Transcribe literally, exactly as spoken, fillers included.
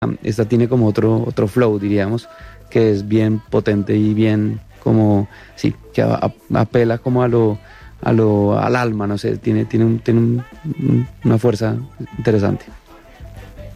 esta tiene como otro, otro flow, diríamos, que es bien potente y bien como, sí, que a- a- apela como a lo, a lo, al alma, no sé, tiene, tiene, un, tiene un- un- una fuerza interesante.